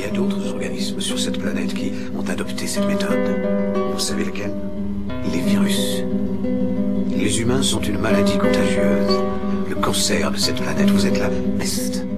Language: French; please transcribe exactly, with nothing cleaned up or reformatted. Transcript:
y a d'autres organismes sur cette planète qui ont adopté cette méthode. Vous savez lesquels? Les virus. Les humains sont une maladie contagieuse. Le cancer de cette planète, vous êtes la peste.